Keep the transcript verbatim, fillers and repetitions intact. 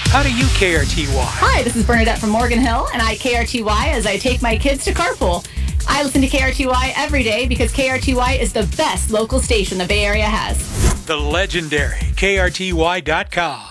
How do you K R T Y? Hi, this is Bernadette from Morgan Hill, and I K R T Y as I take my kids to carpool. I listen to K R T Y every day because K R T Y is the best local station the Bay Area has. The legendary K R T Y dot com.